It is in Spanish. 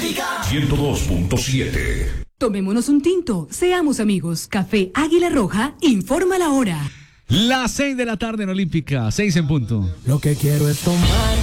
Olímpica 102.7. Tomémonos un tinto, seamos amigos. Café Águila Roja informa la hora. Las 6 de la tarde en Olímpica, 6 en punto. Lo que quiero es tomar